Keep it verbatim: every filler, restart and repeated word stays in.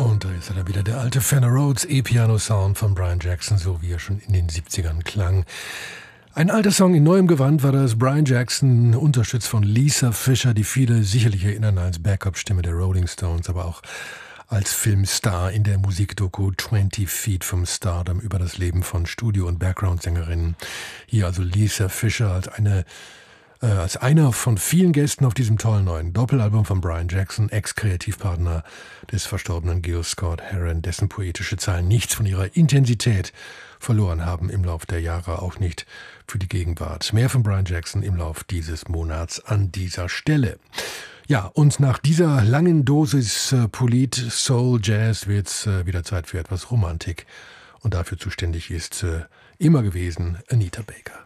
Und da ist er dann wieder, der alte Fender Rhodes E-Piano-Sound von Brian Jackson, so wie er schon in den siebzigern klang. Ein alter Song in neuem Gewand war das. Brian Jackson, unterstützt von Lisa Fischer, die viele sicherlich erinnern als Backup-Stimme der Rolling Stones, aber auch als Filmstar in der Musikdoku twenty Feet from Stardom über das Leben von Studio- und Background-Sängerinnen. Hier also Lisa Fischer als eine äh, als einer von vielen Gästen auf diesem tollen neuen Doppelalbum von Brian Jackson, Ex-Kreativpartner des verstorbenen Gil Scott-Heron, dessen poetische Zeilen nichts von ihrer Intensität verloren haben im Lauf der Jahre, auch nicht für die Gegenwart. Mehr von Brian Jackson im Lauf dieses Monats an dieser Stelle. Ja, und nach dieser langen Dosis äh, Polit, Soul, Jazz wird es äh, wieder Zeit für etwas Romantik. Und dafür zuständig ist äh, immer gewesen Anita Baker.